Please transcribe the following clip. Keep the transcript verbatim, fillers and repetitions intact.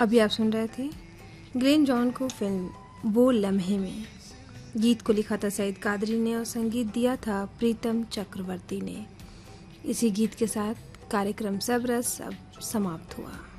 अभी आप सुन रहे थे ग्लेन जॉन को फिल्म वो लम्हे में। गीत को लिखा था सईद कादरी ने और संगीत दिया था प्रीतम चक्रवर्ती ने। इसी गीत के साथ कार्यक्रम सब रस अब समाप्त हुआ।